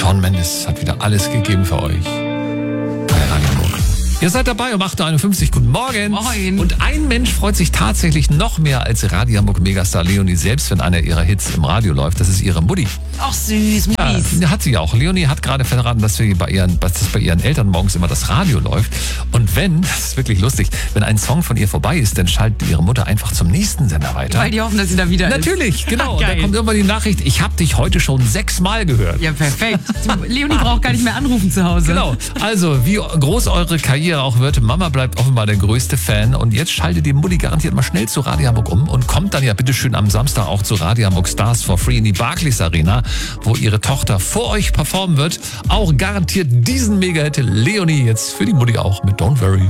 Shawn Mendes hat wieder alles gegeben für euch. Bei Radio Hamburg. Ihr seid dabei um 8.51 Uhr. Guten Morgen. Moin. Und ein Mensch freut sich tatsächlich noch mehr als Radio Hamburg Megastar Leonie selbst, wenn einer ihrer Hits im Radio läuft. Das ist ihre Mutti. Ach süß, Muttis. Ja, hat sie auch. Leonie hat gerade verraten, dass bei ihren Eltern morgens immer das Radio läuft. Und das ist wirklich lustig, wenn ein Song von ihr vorbei ist, dann schaltet ihre Mutter einfach zum nächsten Sender weiter. Weil die hoffen, dass sie da wieder Natürlich, ist. genau. Und Geil. dann kommt irgendwann die Nachricht, ich habe dich heute schon 6-mal gehört. Ja, perfekt. Leonie braucht gar nicht mehr anrufen zu Hause. Genau. Also, wie groß eure Karriere auch wird, Mama bleibt offenbar der größte Fan. Und jetzt schaltet die Mutti garantiert mal schnell zu Radio Hamburg um und kommt dann ja bitteschön am Samstag auch zu Radio Hamburg Stars for Free in die Barclays Arena, wo ihre Tochter vor euch performen wird. Auch garantiert diesen Mega-Hit Leonie jetzt für die Mutti auch mit Don't Worry.